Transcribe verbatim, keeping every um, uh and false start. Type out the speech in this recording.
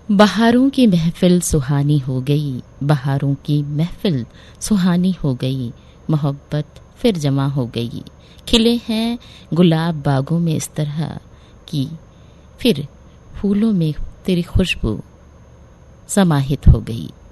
बहारों की महफिल सुहानी हो गई, बहारों की महफिल सुहानी हो गई, मोहब्बत फिर जमा हो गई। खिले हैं गुलाब बागों में इस तरह की, फिर फूलों में तेरी खुशबू समाहित हो गई।